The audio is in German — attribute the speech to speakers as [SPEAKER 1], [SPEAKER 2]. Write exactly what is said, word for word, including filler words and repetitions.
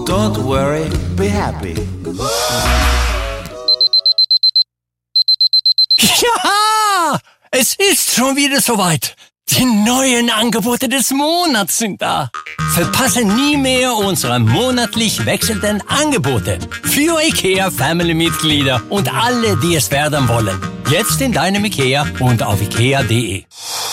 [SPEAKER 1] Don't worry, be happy.
[SPEAKER 2] Ja, es ist schon wieder soweit. Die neuen Angebote des Monats sind da. Verpasse nie mehr unsere monatlich wechselnden Angebote für IKEA Family-Mitglieder und alle, die es werden wollen. Jetzt in deinem IKEA und auf ikea punkt de.